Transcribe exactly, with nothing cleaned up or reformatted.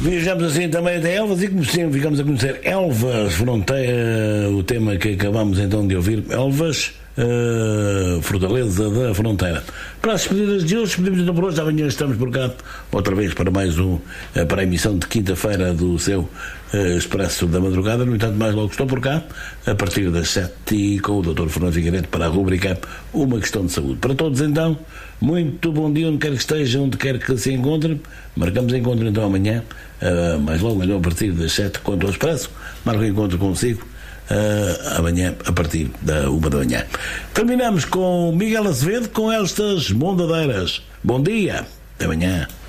Viajamos assim também até Elvas e como sempre ficamos a conhecer Elvas, fronteira, o tema que acabamos então de ouvir, Elvas, uh, Fortaleza da Fronteira. Para as despedidas de hoje, pedimos então por hoje, amanhã estamos por cá, outra vez para mais um, para a emissão de quinta-feira do seu uh, Expresso da Madrugada. No entanto, mais logo estou por cá, a partir das sete e com o doutor Fernando Figueiredo para a rubrica Uma Questão de Saúde. Para todos então, muito bom dia onde quer que esteja, onde quer que se encontre. Marcamos encontro então amanhã, uh, mais logo, então, a partir das sete, quanto ao Expresso. Marco encontro consigo uh, amanhã a partir da uma da manhã. Terminamos com Miguel Azevedo com estas bondadeiras. Bom dia, até amanhã.